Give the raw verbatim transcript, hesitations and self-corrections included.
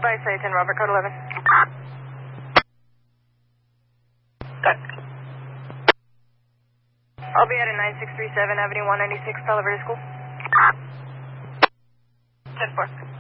Bye, say ten, Robert, code eleven. Good. I'll be at a nine six three seven Avenue one ninety-six, Palo Verde School. ten four.